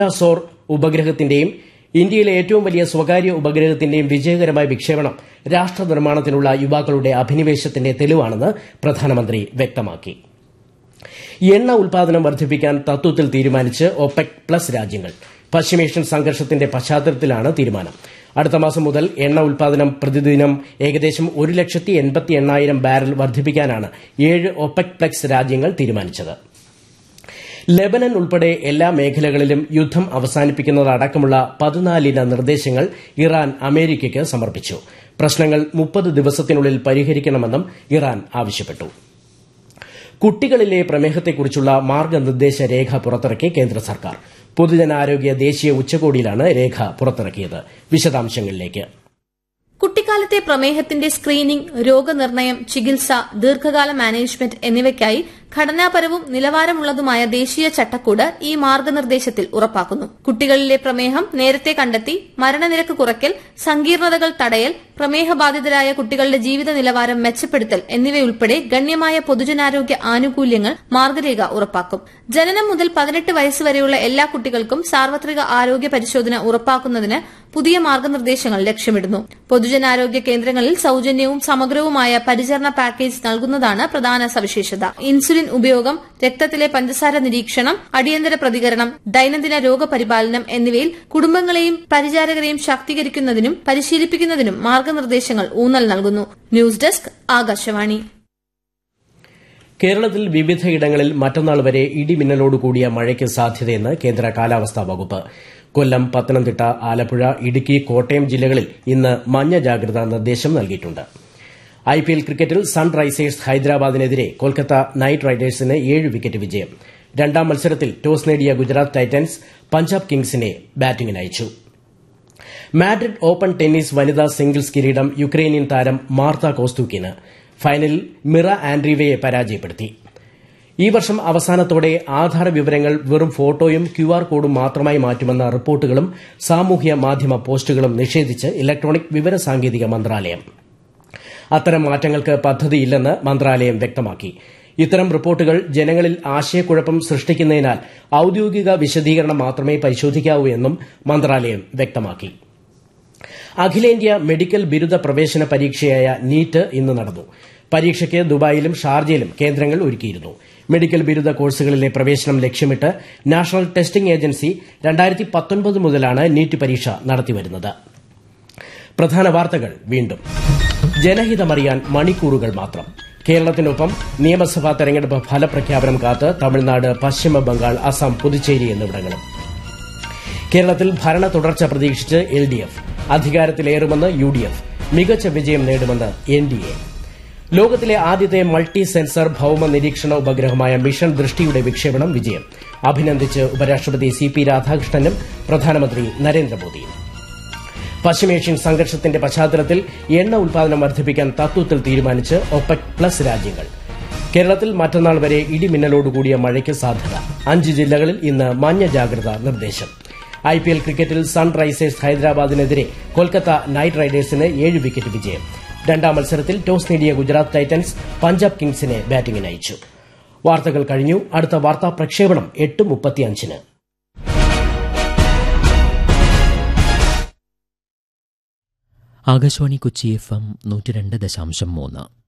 സോർ ഉപഗ്രഹത്തിന്റെയും ഇന്ത്യയിലെ ഏറ്റവും വലിയ സ്വകാര്യ ഉപഗ്രഹത്തിന്റെയും വിജയകരമായ വിക്ഷേപണം രാഷ്ട്ര നിർമ്മാണത്തിനുള്ള യുവാക്കളുടെ അഭിനിവേശത്തിന്റെ തെളിവാണെന്ന് പ്രധാനമന്ത്രി വ്യക്തമാക്കി. എണ്ണ ഉൽപാദനം വർദ്ധിപ്പിക്കാൻ തത്വത്തിൽ തീരുമാനിച്ച് ഒപെക് പ്ലസ് രാജ്യങ്ങൾ. പശ്ചിമേഷ്യൻ സംഘർഷത്തിന്റെ പശ്ചാത്തലത്തിലാണ് തീരുമാനം. അടുത്ത മാസം മുതൽ എണ്ണ ഉൽപാദനം പ്രതിദിനം ഏകദേശം 1,80,000 ബാരൽ വർദ്ധിപ്പിക്കാനാണ് 7 ഒപെക് പ്ലസ് രാജ്യങ്ങൾ തീരുമാനിച്ചത്. ലെബനൻ ഉൾപ്പെടെ എല്ലാ മേഖലകളിലും യുദ്ധം അവസാനിപ്പിക്കുന്നതടക്കമുള്ള 14 നിർദ്ദേശങ്ങൾ ഇറാൻ അമേരിക്കയ്ക്ക് സമർപ്പിച്ചു. പ്രശ്നങ്ങൾ 30 ദിവസത്തിനുള്ളിൽ പരിഹരിക്കണമെന്നും ഇറാൻ ആവശ്യപ്പെട്ടു. കുട്ടികളിലെ പ്രമേഹത്തെക്കുറിച്ചുള്ള മാർഗ്ഗനിർദ്ദേശ രേഖ പുറത്തിറക്കി കേന്ദ്ര സർക്കാർ. പൊതുജനാരോഗ്യ ദേശീയ ഉച്ചകോടിയിലാണ് രേഖ പുറത്തിറക്കിയത്. വിശദാംശങ്ങളിലേക്ക്. കുട്ടിക്കാലത്തെ പ്രമേഹത്തിന്റെ സ്ക്രീനിംഗ്, രോഗനിർണയം, ചികിത്സ, ദീർഘകാല മാനേജ്മെന്റ് എന്നിവയ്ക്കായി ഘടനാപരവും നിലവാരമുള്ളതുമായ ദേശീയ ചട്ടക്കൂട് ഈ മാർഗ്ഗനിർദ്ദേശത്തിൽ ഉറപ്പാക്കുന്നു. കുട്ടികളിലെ പ്രമേഹം നേരത്തെ കണ്ടെത്തി മരണനിരക്ക് കുറയ്ക്കൽ, സങ്കീർണതകൾ തടയൽ, പ്രമേഹബാധിതരായ കുട്ടികളുടെ ജീവിത നിലവാരം മെച്ചപ്പെടുത്തൽ എന്നിവയുൾപ്പെടെ ഗണ്യമായ പൊതുജനാരോഗ്യ ആനുകൂല്യങ്ങൾ മാർഗ്ഗരേഖ ഉറപ്പാക്കും. ജനനം മുതൽ 18 വയസ്സുവരെയുള്ള എല്ലാ കുട്ടികൾക്കും സാർവത്രിക ആരോഗ്യ പരിശോധന ഉറപ്പാക്കുന്നതിന് പുതിയ മാർഗ്ഗനിർദ്ദേശങ്ങൾ ലക്ഷ്യമിടുന്നു. പൊതുജനാരോഗ്യ കേന്ദ്രങ്ങളിൽ സൌജന്യവും സമഗ്രവുമായ പരിചരണ പാക്കേജ് നൽകുന്നതാണ് പ്രധാന സവിശേഷത. ഇൻസുലിൻ ഉപയോഗം, രക്തത്തിലെ പഞ്ചസാര നിരീക്ഷണം, അടിയന്തര പ്രതികരണം, ദൈനംദിന രോഗപരിപാലനം എന്നിവയിൽ കുടുംബങ്ങളെയും പരിചാരകരെയും ശാക്തീകരിക്കുന്നതിനും പരിശീലിപ്പിക്കുന്നതിനും മാർഗ്ഗനിർദ്ദേശങ്ങൾ ഊന്നൽ നൽകുന്നു. News desk, Akashvani. കേരളത്തിൽ വിവിധയിടങ്ങളിൽ മറ്റന്നാൾ വരെ ഇടിമിന്നലോടുകൂടിയ മഴയ്ക്ക് സാധ്യതയെന്ന് കേന്ദ്ര കാലാവസ്ഥാ വകുപ്പ്. കൊല്ലം, പത്തനംതിട്ട, ആലപ്പുഴ, ഇടുക്കി, കോട്ടയം ജില്ലകളിൽ ഇന്ന് മഞ്ഞ ജാഗ്രതാ നിർദ്ദേശം നൽകിയിട്ടുണ്ട്. IPL ക്രിക്കറ്റിൽ സൺറൈസേഴ്സ് ഹൈദരാബാദിനെതിരെ കൊൽക്കത്ത നൈറ്റ് റൈഡേഴ്സിന് 7 വിക്കറ്റ് വിജയം. രണ്ടാം മത്സരത്തിൽ ടോസ് നേടിയ ഗുജറാത്ത് ടൈറ്റൻസ് പഞ്ചാബ് കിങ്സിനെ ബാറ്റിംഗിനയച്ചു. മാഡ്രിഡ് ഓപ്പൺ ടെന്നീസ് വനിതാ സിംഗിൾസ് കിരീടം യുക്രൈനിയൻ താരം മാർത്ത കോസ്തുക്കിന്. ഫൈനലിൽ മിറ ആൻഡ്രീവയെ പരാജയപ്പെടുത്തി. ഈ വർഷം അവസാനത്തോടെ ആധാർ വിവരങ്ങൾ വെറും ഫോട്ടോയും QR കോഡും മാത്രമായി മാറ്റുമെന്ന റിപ്പോർട്ടുകളും സാമൂഹ്യ മാധ്യമ പോസ്റ്റുകളും നിഷേധിച്ച് ഇലക്ട്രോണിക് വിവരസാങ്കേതിക മന്ത്രാലയം. അത്തരം മാറ്റങ്ങൾക്ക് പദ്ധതിയില്ലെന്ന് മന്ത്രാലയം വ്യക്തമാക്കി. ഇത്തരം റിപ്പോർട്ടുകൾ ജനങ്ങളിൽ ആശയക്കുഴപ്പം സൃഷ്ടിക്കുന്നതിനാൽ ഔദ്യോഗിക വിശദീകരണം മാത്രമേ പരിശോധിക്കാവൂ എന്നും മന്ത്രാലയം വ്യക്തമാക്കി. അഖിലേന്ത്യാ മെഡിക്കൽ ബിരുദ പ്രവേശന പരീക്ഷയായ നീറ്റ് ഇന്ന് നടന്നു. പരീക്ഷയ്ക്ക് ദുബായിലും ഷാർജയിലും കേന്ദ്രങ്ങൾ ഒരുക്കിയിരുന്നു. മെഡിക്കൽ ബിരുദ കോഴ്സുകളിലെ പ്രവേശനം ലക്ഷ്യമിട്ട് നാഷണൽ ടെസ്റ്റിംഗ് ഏജൻസി 2019 മുതലാണ് നീറ്റ് പരീക്ഷ നടത്തിവരുന്നത്. പ്രധാന വാർത്തകൾ വീണ്ടും. ജനഹിതമറിയാൻ മണിക്കൂറുകൾ മാത്രം. കേരളത്തിനൊപ്പം നിയമസഭാ തെരഞ്ഞെടുപ്പ് ഫലപ്രഖ്യാപനം കാത്ത് തമിഴ്നാട്, പശ്ചിമബംഗാൾ, അസം, പുതുച്ചേരി എന്നിവിടങ്ങളും. കേരളത്തിൽ ഭരണ തുടർച്ച പ്രതീക്ഷിച്ച് LDF. അധികാരത്തിലേറുമെന്ന് UDF. മികച്ച വിജയം നേടുമെന്ന് NDA. ലോകത്തിലെ ആദ്യത്തെ മൾട്ടി സെൻസർ ഭൌമ നിരീക്ഷണ ഉപഗ്രഹമായ മിഷൻ ദൃഷ്ടിയുടെ വിക്ഷേപണം വിജയം. അഭിനന്ദിച്ച് ഉപരാഷ്ട്രപതി CP രാധാകൃഷ്ണനും പ്രധാനമന്ത്രി നരേന്ദ്രമോദിയും. പശ്ചിമേഷ്യൻ സംഘർഷത്തിന്റെ പശ്ചാത്തലത്തിൽ എണ്ണ ഉൽപാദനം വർദ്ധിപ്പിക്കാൻ തത്വത്തിൽ തീരുമാനിച്ച് ഒപെക് പ്ലസ് രാജ്യങ്ങൾ. കേരളത്തിൽ മറ്റന്നാൾ വരെ ഇടിമിന്നലോടുകൂടിയ മഴയ്ക്ക് സാധ്യത. 5 ജില്ലകളിൽ ഇന്ന് മഞ്ഞ ജാഗ്രതാ നിർദ്ദേശം. IPL ക്രിക്കറ്റിൽ സൺറൈസേഴ്സ് ഹൈദരാബാദിനെതിരെ കൊൽക്കത്ത നൈറ്റ് റൈഡേഴ്സിന് 7 വിക്കറ്റ് വിജയം. രണ്ടാം മത്സരത്തിൽ ടോസ് നേടിയ ഗുജറാത്ത് ടൈറ്റൻസ് പഞ്ചാബ് കിങ്സിനെ ബാറ്റിംഗിനയച്ചു. വാർത്തകൾ കഴിഞ്ഞു. അടുത്ത വാർത്താ പ്രക്ഷേപണം 8:35. ആകാശവാണി കൊച്ചി FM 102.3